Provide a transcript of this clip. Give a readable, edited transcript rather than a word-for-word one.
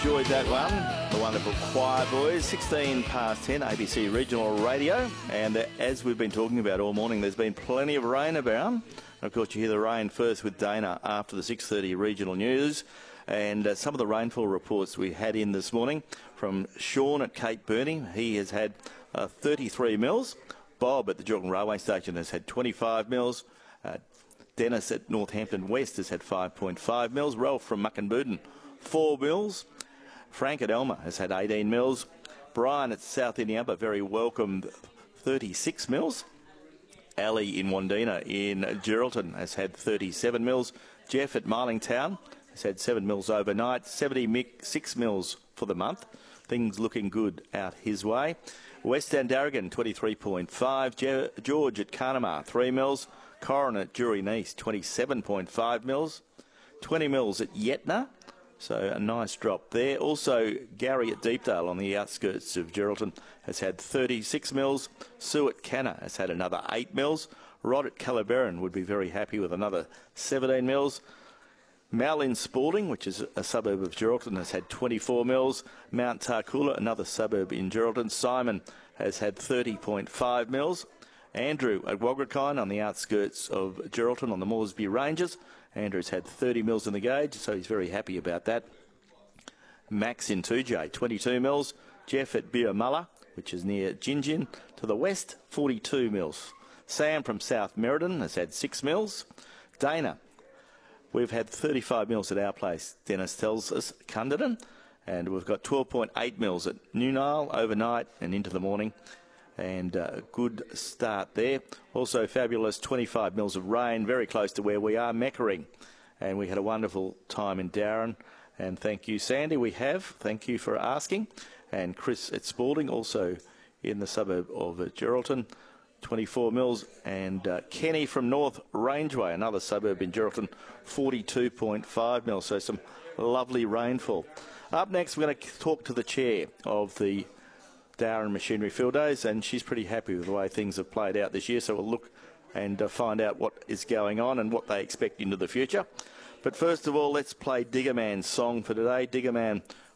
Enjoyed that one, the wonderful Choir Boys, 16 past 10, ABC Regional Radio. And as we've been talking about all morning, there's been plenty of rain about. And of course, you hear the rain first with Dana after the 6:30 regional news. And some of the rainfall reports we had in this morning from Sean at Cape Burney. He has had 33 mils. Bob at the Geelong Railway Station has had 25 mils. Dennis at Northampton West has had 5.5 mils. Ralph from Muckenbudden, 4 mils. Frank at Elmer has had 18 mils. Brian at South Indiana, very welcome, 36 mils. Ali in Wandina in Geraldton has had 37 mils. Jeff at Marlingtown has had 7 mils overnight. 76 mils for the month. Things looking good out his way. West Darrigan, 23.5. George at Carnamar, 3 mils. Corin at Jury East, 27.5 mils. 20 mils at Yetna. So a nice drop there. Also, Gary at Deepdale on the outskirts of Geraldton has had 36 mils. Sue at Canna has had another 8 mils. Rod at Calabaran would be very happy with another 17 mils. Mal in Spalding, which is a suburb of Geraldton, has had 24 mils. Mount Tarcoola, another suburb in Geraldton. Simon has had 30.5 mils. Andrew at Wagrakine on the outskirts of Geraldton on the Moresby Ranges. Andrew's had 30 mils in the gauge, so he's very happy about that. Max in 2J, 22 mils. Jeff at Beermulla, which is near Gingin, to the west, 42 mils. Sam from South Merredin has had 6 mils. Dana, we've had 35 mils at our place, Dennis tells us, Cunderton. And we've got 12.8 mils at Newnail overnight and into the morning. And a good start there. Also fabulous 25 mils of rain, very close to where we are, Meckering. And we had a wonderful time in Darren. And thank you, Sandy. We have. Thank you for asking. And Chris at Spalding, also in the suburb of Geraldton, 24 mils. And Kenny from North Rangeway, another suburb in Geraldton, 42.5 mils. So some lovely rainfall. Up next, we're going to talk to the chair of the Darren Machinery Field Days, and she's pretty happy with the way things have played out this year, so we'll look and find out what is going on and what they expect into the future. But first of all, let's play Digger Man's song for today. Digger Man